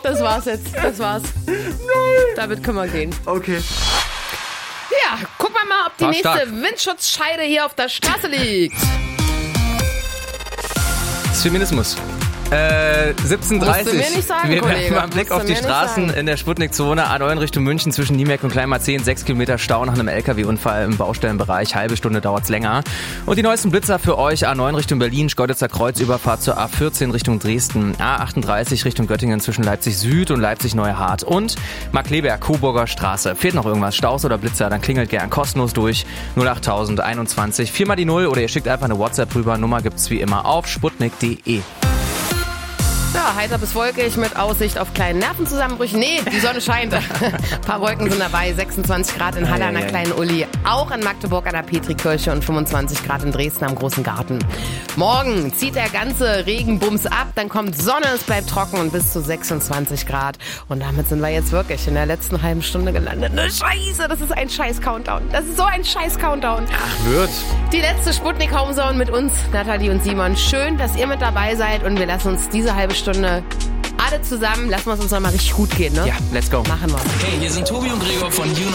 Das war's jetzt. Das war's. Nein. Damit können wir gehen. Okay. Ja, gucken wir mal, ob die War nächste stark. Windschutzscheide hier auf der Straße liegt. Das ist Feminismus. 17:30 Musst du mir nicht sagen, wir Kollege. werfen mal einen Blick Musst auf du die mir nicht Straßen sagen. in der Sputnik-Zone A9 Richtung München zwischen Niemek und Kleinmarzehn. 6 Kilometer Stau nach einem LKW-Unfall im Baustellenbereich. Halbe Stunde dauert's länger. Und die neuesten Blitzer für euch. A9 Richtung Berlin, Schkeuditzer Kreuzüberfahrt zur A14 Richtung Dresden. A38 Richtung Göttingen zwischen Leipzig Süd und Leipzig Neuhardt. Und Markkleeberg, Coburger Straße. Fehlt noch irgendwas? Staus oder Blitzer? Dann klingelt gern kostenlos durch. 08021 4 mal die 0 oder ihr schickt einfach eine WhatsApp rüber. Nummer gibt's wie immer auf sputnik.de. Ja, heiter bis wolkig mit Aussicht auf kleinen Nervenzusammenbrüche. Nee, die Sonne scheint. Ein paar Wolken sind dabei. 26 Grad in Halle an der Kleinen Uli. Auch in Magdeburg an der Petrikirche und 25 Grad in Dresden am Großen Garten. Morgen zieht der ganze Regenbums ab. Dann kommt Sonne, es bleibt trocken und bis zu 26 Grad. Und damit sind wir jetzt wirklich in der letzten halben Stunde gelandet. Ne Scheiße, das ist ein Scheiß-Countdown. Das ist so ein Scheiß-Countdown. Wird. Die letzte Sputnik-Homezone mit uns, Nathalie und Simon. Schön, dass ihr mit dabei seid und wir lassen uns diese halbe Stunde alle zusammen, lassen wir es uns nochmal richtig gut gehen, ne? Ja, let's go. Machen wir. Hey, hier sind Tobi und Gregor von You